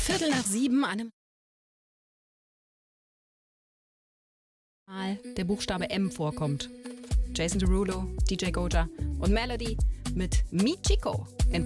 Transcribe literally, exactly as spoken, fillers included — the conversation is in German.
Viertel nach sieben, einem Mal der Buchstabe M vorkommt. Jason Derulo, D J Goja und Melody mit Mi Chico in